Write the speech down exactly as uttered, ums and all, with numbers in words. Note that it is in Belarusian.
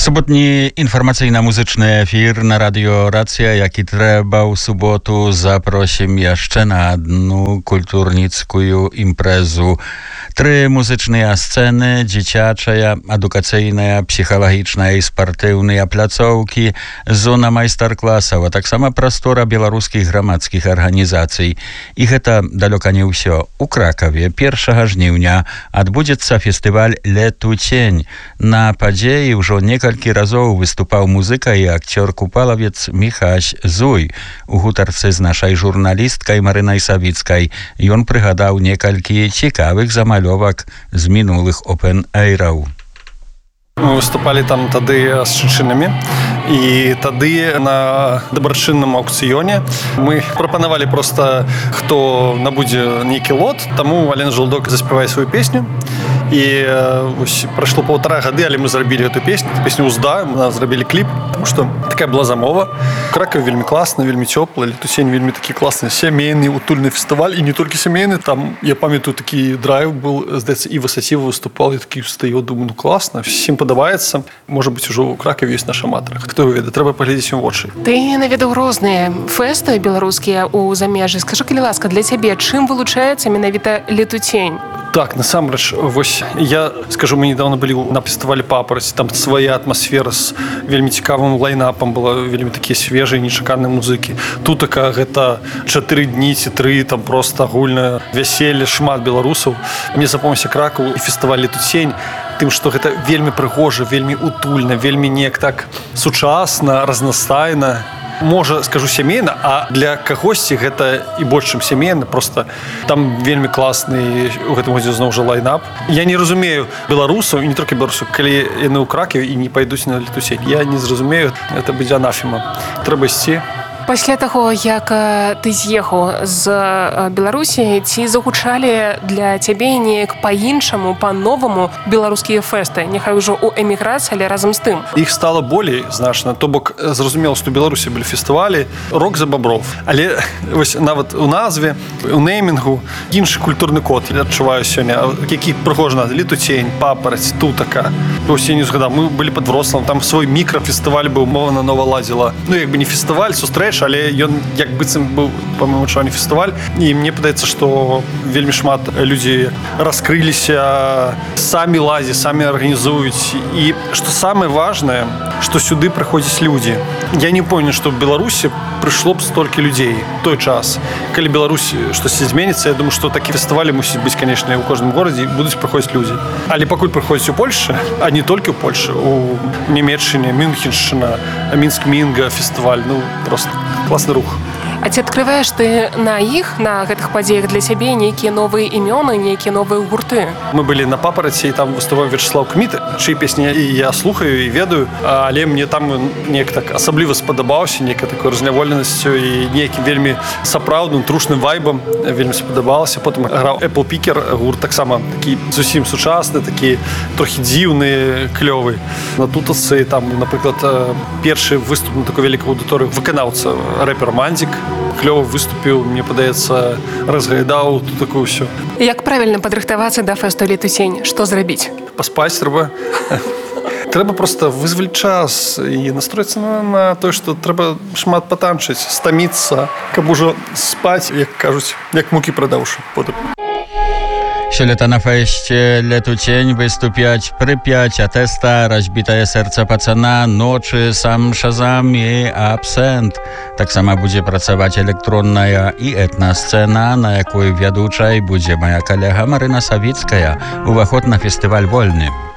Суботні інфармацыйна-музычны эфір на радыё «Рацыя», які трэба ў суботу запросім яшчэ на адну культурніцкую імпрэзу. Тры музычныя сцэны, дзіцячая, адукацыйная, псіхалагічная і спартыўныя пляцоўкі, зона майстар-класаў, а таксама прастора беларускіх грамадскіх арганізацый. І гэта далёка не ўсё. У Кракаве першага жніўня адбудзецца фестываль «Летуцень». На падзеі ўжо некалькі разоў выступаў музыка і акцёр-купалавец Міхась Зуй. У гутарцы з нашай журналісткай Марынай Савіцкай ён прыгадаў некалькі цікавых замалёвак з мінулых опен-эйраў. Мы выступалі там тады з чынчынамі, і тады на дабрачынным аукцыёне мы прапанавалі проста, хто набудзе нейкі лот, таму Алена Жалудок заспявае сваю песню. І ось прайшло паўтара гады, але мы зрабілі эту песню, песню «Узда», мы зрабілі кліп, тому што такая была замова. Кракаў вельмі класна, вельмі цёплы, Летуцень вельмі такі класны сямейны, утульны фестываль, і не толькі сямейны, там, я памятаю, такі драйв был, здаецца, і Васацева выступал, я такі стаю, думаю, ну класна, всім падабаецца. Можа быць, ужо ў Кракаве ёсць наш аматар. Хто ведае, трэба паглядзець у вочы. Ты наведаў розныя фэсты беларускія ў замежжы. Скажы, калі ласка, для цябе чым вылучаецца менавіта Летуцень? Так, насамрэч, вось я скажу, мы недавно былі на фестывалі «Папараць», там свая атмасфера з вельмі цікавым лайнапам, была вельмі такія свежыя, нечаканыя музыкі. Тут такая гэта чатыры дні ці тры, там проста агульнае вяселле, шмат беларусаў. Мне запомніўся Кракаў і фестываль «Летуцень» тым, што гэта вельмі прыгожа, вельмі утульна, вельмі неяк так сучасна, разнастайна. Можа, скажу сямейна, а для кагосьці гэта і больш, чым сямейна, просто там вельмі класны у гэтым годзе зноў жа лайнап. Я не разумею беларусаў, і не толькі беларусаў, калі яны ў Кракаве і не пайдуць на Летуцень. Я не зразумею, гэта будзе анафема. Трэба ісці. Пасля таго, як ты з'ехаў з Беларусі, ці загучалі для цябе неяк па-іншаму, па-новаму беларускія фэсты, няхай ужо ў эміграцыі, але разам з тым? Іх стала болей значна, то бок зразумела, што ў Беларусі былі фестывалі «Рок за бабров». Але вось нават у назве, у неймінгу іншы культурны код я адчуваю сёння, які прыгожа назва «Летуцень», «Папараць», «Тутака». Вось я не згадаў, мы былі пад Вроцлавам, там свой мікрафестываль быў, мова на нова ладзіла. Ну, як бы не фестываль, сустрэч, але ён як быццам быў, па-мойму, адчуванні фестываль. І мне падаецца, што вельмі шмат людзей раскрыліся, самі ладзяць, самі арганізуюць. І што самае важнае, што сюды прыходзяць людзі. Я не памятаю, што в Беларусі прыйшло б столькі людзей той час. Калі Беларусь штосьці зменіцца, я думаю, што такі фестывалі мусіць быць, канечне, у кожным горадзе, будуць прыходзіць людзі. Але пакуль прыходзяць у Польшчы, а не толькі ў Польшчы, у Нямецчыне, Мюнхеншчына, Мінск-Мінга фестываль, ну, просто класны рух. А ці адкрываеш ты на іх, на гэтых падзеях для сябе нейкія новыя імёны, нейкія новыя гурты? Мы былі на «Папараці», і там выступаў Вячеслав Кміт, чыі песні і я слухаю і ведаю, але мне там неяк так асабліва спадабаўся, нейкай такой разняволенасцю і нейкім вельмі сапраўдным, трушным вайбам вельмі спадабалася. Потым граў Apple Picker, гурт таксама такі зусім сучасны, такі трохі дзіўны, клёвы. На тутасцы там, напрыклад, першы выступ на такой вялікай аўдыторыі выканаўца, рэпер Мандзік, клёва выступіў, мне падаецца, разглядаў тут такое ўсё. Як правільна падрыхтавацца да фэсту «Летуцень»? Што зрабіць? Паспаць трэба. Трэба проста вызваліць час і настроіцца на, на тое, што трэба шмат патанчыць, стаміцца, каб ужо спаць, як кажуць, як мукі прадаўшы потым. Сёлета на фэсце «Летуцень» выступяць «Прыпяць», «Атэста», «Разбітае сэрца пацана», «Ночы», «Сам Шазам» і «Абсент». Таксама будзе працаваць электронная і этна-сцэна, на якой вядучай будзе мая калега Марына Савіцкая. Уваход на фестываль вольны.